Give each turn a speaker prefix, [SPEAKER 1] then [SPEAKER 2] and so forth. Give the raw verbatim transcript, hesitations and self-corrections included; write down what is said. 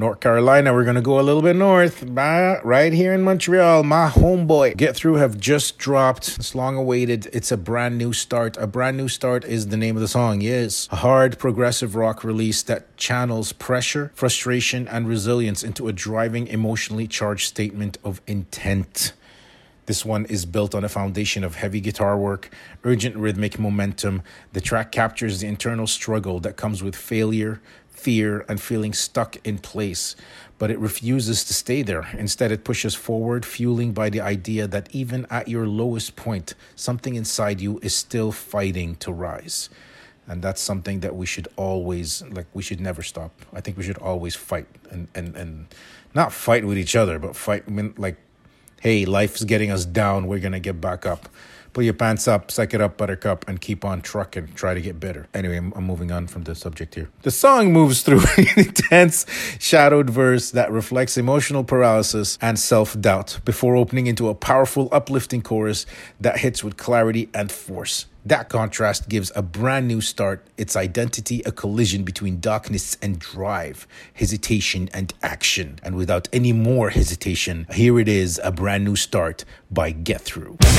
[SPEAKER 1] North Carolina. We're going to go a little bit north, right here in Montreal. My homeboy Get Through have just dropped. It's long awaited. It's a brand new start. A brand new start is the name of the song. Yes, a hard progressive rock release that channels pressure, frustration, and resilience into a driving, emotionally charged statement of intent. This one is built on a foundation of heavy guitar work, urgent rhythmic momentum. The track captures the internal struggle that comes with failure, fear, and feeling stuck in place. But it refuses to stay there. Instead, it pushes forward, fueling by the idea that even at your lowest point, something inside you is still fighting to rise. And that's something that we should always, like, we should never stop. I think we should always fight and, and, and not fight with each other, but fight, like, hey, life's getting us down. We're going to get back up. Put your pants up, suck it up, buttercup, and keep on trucking. Try to get better. Anyway, I'm, I'm moving on from the subject here. The song moves through an intense, shadowed verse that reflects emotional paralysis and self-doubt before opening into a powerful, uplifting chorus that hits with clarity and force. That contrast gives a brand new start, its identity a collision between darkness and drive, hesitation and action. And without any more hesitation, here it is, a brand new start by Get Through.